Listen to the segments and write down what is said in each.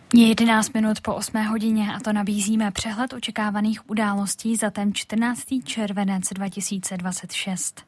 Je 11 minut po 8 hodině a to nabízíme přehled očekávaných událostí za ten 14. červenec 2026.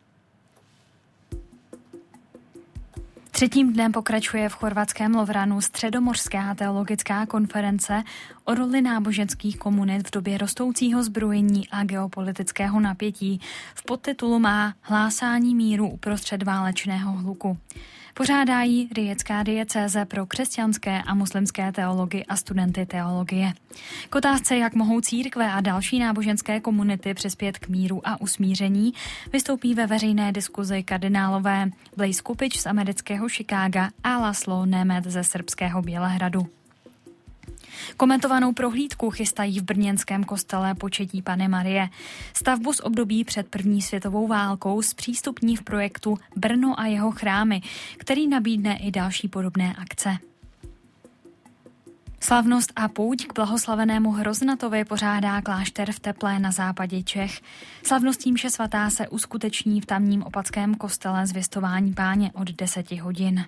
Třetím dnem pokračuje v chorvatském Lovranu středomořská teologická konference o roli náboženských komunit v době rostoucího zbrojení a geopolitického napětí. V podtitulu má Hlásání míru uprostřed válečného hluku. Pořádá ji Rijecká diecéze pro křesťanské a muslimské teology a studenty teologie. K otázce, jak mohou církve a další náboženské komunity přispět k míru a usmíření, vystoupí ve veřejné diskuzi kardinálové Blaise Kupič z amerického Chicaga a Laszlo Németh ze srbského Bělehradu. Komentovanou prohlídku chystají v brněnském kostele Početí Panny Marie. Stavbu z období před první světovou válkou zpřístupní v projektu Brno a jeho chrámy, který nabídne i další podobné akce. Slavnost a pouť k blahoslavenému Hroznatovi pořádá klášter v Teplé na západě Čech. Slavnostní mše svatá se uskuteční v tamním opatském kostele Zvěstování Páně od 10 hodin.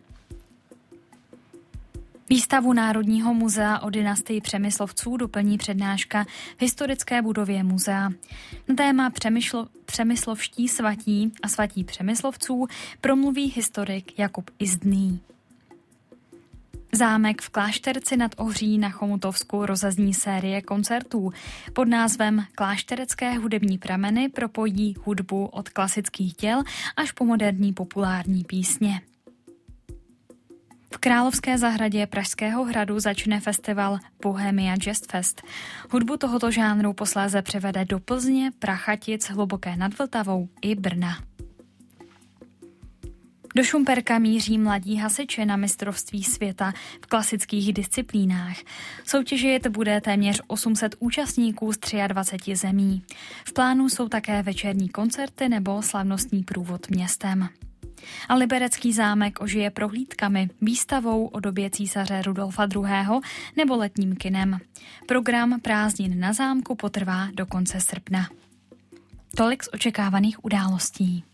Výstavu Národního muzea o dynastii Přemyslovců doplní přednáška v historické budově muzea. Na téma Přemyslovští svatí a svatí Přemyslovců promluví historik Jakub Izdný. Zámek v Klášterci nad Ohří na Chomutovsku rozezní série koncertů. Pod názvem Klášterecké hudební prameny propojí hudbu od klasických děl až po moderní populární písně. V Královské zahradě Pražského hradu začne festival Bohemia Jazz Fest. Hudbu tohoto žánru posléze přivede do Plzně, Prachatic, Hluboké nad Vltavou i Brna. Do Šumperka míří mladí hasiči na mistrovství světa v klasických disciplínách. Soutěžit bude téměř 800 účastníků z 23 zemí. V plánu jsou také večerní koncerty nebo slavnostní průvod městem. A Liberecký zámek ožije prohlídkami, výstavou o době císaře Rudolfa II. Nebo letním kinem. Program prázdnin na zámku potrvá do konce srpna. Tolik z očekávaných událostí.